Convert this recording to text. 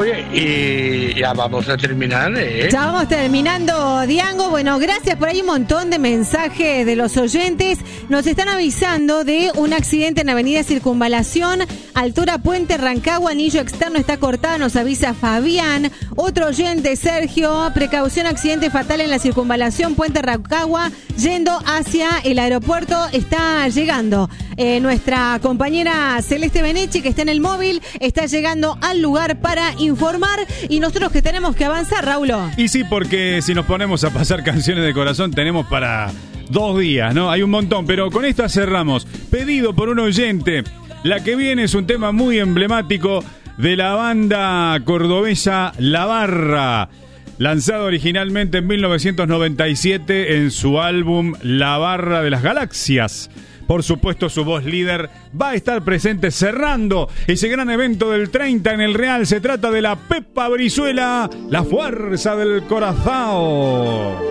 Oye, y ya vamos a terminar, ¿eh? Ya vamos terminando, Diango. Bueno, gracias. Por ahí un montón de mensajes de los oyentes. Nos están avisando de un accidente en Avenida Circunvalación, altura Puente Rancagua, anillo externo está cortado, nos avisa Fabián. Otro oyente, Sergio, precaución, accidente fatal en la Circunvalación, Puente Rancagua, yendo hacia el aeropuerto. Está llegando nuestra compañera Celeste Benechi, que está en el móvil, está llegando al lugar para informar, y nosotros que tenemos que avanzar, Raulo. Y sí, porque si nos ponemos a pasar canciones de corazón tenemos para 2 días, ¿no? Hay un montón, pero con esta cerramos. Pedido por un oyente. La que viene es un tema muy emblemático de la banda cordobesa La Barra, lanzado originalmente en 1997 en su álbum La Barra de las Galaxias. Por supuesto, su voz líder va a estar presente cerrando ese gran evento del 30 en el Real. Se trata de la Pepa Brizuela, la fuerza del corazón.